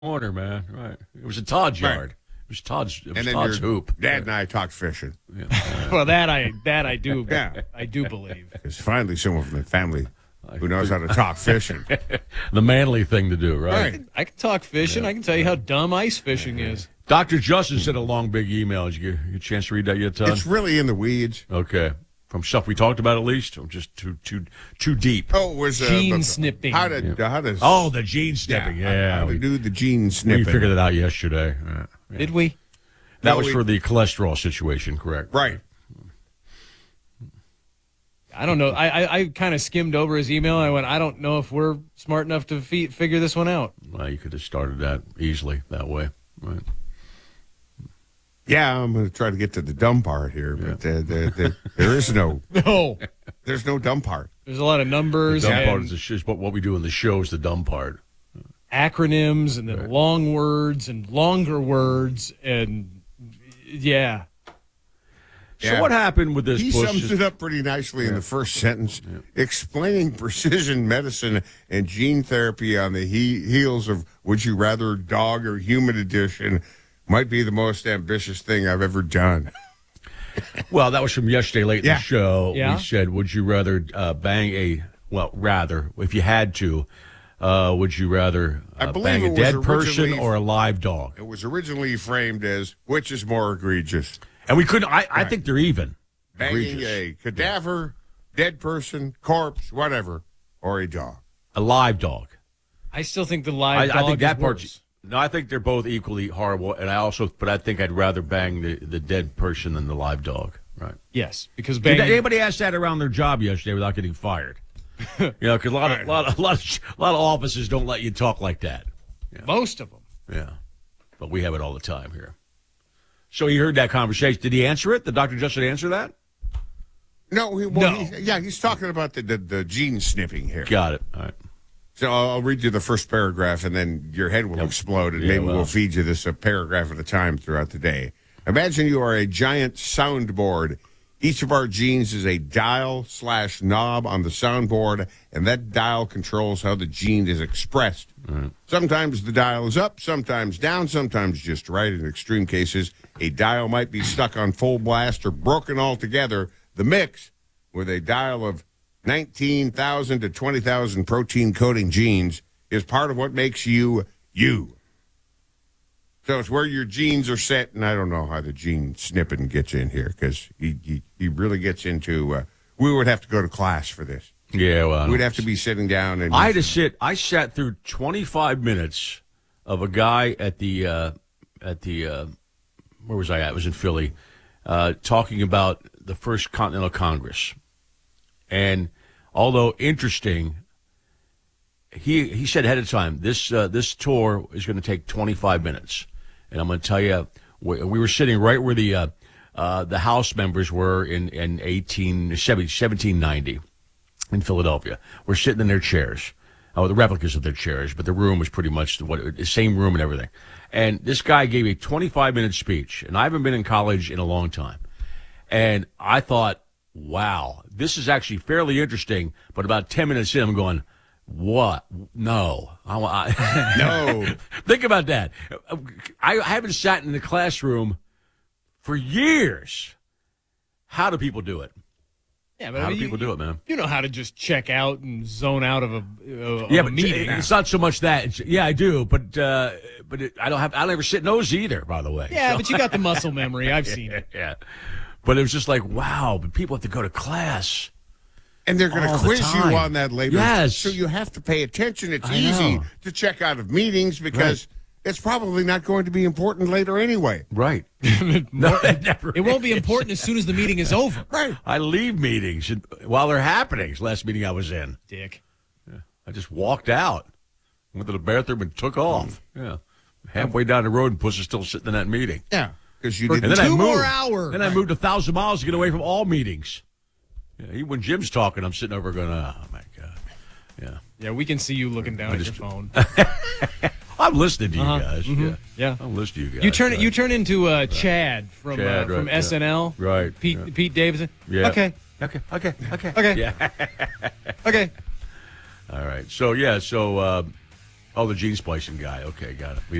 corner, man. Right. It was a Todd's yard. It was Todd's. It was Todd's hoop. Dad and I talked fishing. Yeah. Well, that I do. Yeah. I do believe. It's finally someone from the family who knows how to talk fishing. The manly thing to do, right? I can talk fishing. I can tell you how dumb ice fishing is. Dr. Justin sent a long, big email. Did you get a chance to read that yet, Todd? It's really in the weeds. Okay. From stuff we talked about, at least, or just too deep. Oh, it was gene snipping. How to the gene snipping. Yeah, how to do the gene snipping. We figured it out yesterday. Yeah. Did we? That was for the cholesterol situation, correct? Right. I don't know. I kind of skimmed over his email. And I went, I don't know if we're smart enough to figure this one out. Well, you could have started that easily that way, right? Yeah, I'm going to try to get to the dumb part here, but there is no. No. There's no dumb part. There's a lot of numbers. The dumb part is what we do in the show is the dumb part. Acronyms and then long words and longer words and yeah. So what happened with this? He sums it up pretty nicely in the first sentence, explaining precision medicine and gene therapy on the heels of Would You Rather Dog or Human Edition might be the most ambitious thing I've ever done. Well, that was from yesterday late in the show. Yeah. We said, would you rather if you had to, would you rather bang a dead person or a live dog? It was originally framed as, which is more egregious? And we couldn't, I think they're even. Banging a cadaver, dead person, corpse, whatever, or a dog. A live dog. I still think the live dog I think that is part's... worse. No, I think they're both equally horrible, and I think I'd rather bang the dead person than the live dog. Right? Yes, because Did banging. anybody ask that around their job yesterday without getting fired? Because a lot of offices don't let you talk like that. Yeah. Most of them. Yeah, but we have it all the time here. So you heard that conversation. Did he answer it? Did Dr. Justin answer that? No, he's talking about the gene snipping here. Got it. All right. So I'll read you the first paragraph, and then your head will explode, and maybe we'll feed you this a paragraph at a time throughout the day. Imagine you are a giant soundboard. Each of our genes is a dial/knob on the soundboard, and that dial controls how the gene is expressed. Right. Sometimes the dial is up, sometimes down, sometimes just right. In extreme cases, a dial might be stuck on full blast or broken altogether. The mix, with a dial of 19,000 to 20,000 protein coding genes, is part of what makes you, you. So it's where your genes are set, and I don't know how the gene snipping gets in here, because he really gets into, we would have to go to class for this. Yeah, well. We'd have to be sitting down. And I sat through 25 minutes of a guy at the where was I at? It was in Philly, talking about the First Continental Congress. And although interesting, he said ahead of time, this tour is going to take 25 minutes. And I'm going to tell you, we were sitting right where the House members were in 1790 in Philadelphia. We're sitting in their chairs, the replicas of their chairs, but the room was pretty much the same room and everything. And this guy gave a 25-minute speech, and I haven't been in college in a long time. And I thought, wow, this is actually fairly interesting. But about 10 minutes in, I'm going, what? No. No. Think about that. I haven't sat in the classroom for years. How do people do it? Yeah, but how do people do it, man? You know how to just check out and zone out of a meeting. It's not so much that. Yeah, I do, but I don't ever sit in those either. By the way. Yeah, but you got the muscle memory. I've seen it. Yeah, but it was just like, wow. But people have to go to class. And they're going to quiz you on that later. Yes. So you have to pay attention. It's easy to check out of meetings because it's probably not going to be important later anyway. Right. No, it won't be important as soon as the meeting is over. Right. I leave meetings while they're happening. Last meeting I was in. Dick. Yeah. I just walked out, went to the bathroom, and took off. Yeah. Halfway down the road, and Puss is still sitting in that meeting. Yeah. Because you did 2 more hours. Then I moved 1,000 miles to get away from all meetings. Yeah, even when Jim's talking, I'm sitting over going, oh, my God. Yeah. Yeah, we can see you looking down at your phone. I'm listening to you guys. Mm-hmm. Yeah. I'm listening to you guys. You turn into Chad from SNL. Right. Pete Davidson. Yeah. Okay. Yeah. Okay. All right. So, Oh, the gene splicing guy. Okay, got it.